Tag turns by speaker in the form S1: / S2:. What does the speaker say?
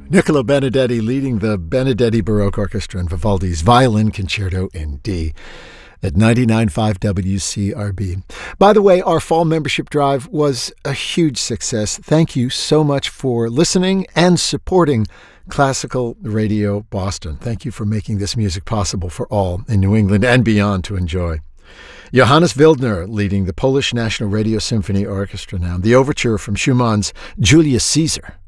S1: Niccolo Benedetti leading the Benedetti Baroque Orchestra and Vivaldi's Violin Concerto in D at 99.5 WCRB. By the way, our fall membership drive was a huge success. Thank you so much for listening and supporting Classical Radio Boston. Thank you for making this music possible for all in New England and beyond to enjoy. Johannes Wildner leading the Polish National Radio Symphony Orchestra now. The overture from Schumann's Julius Caesar.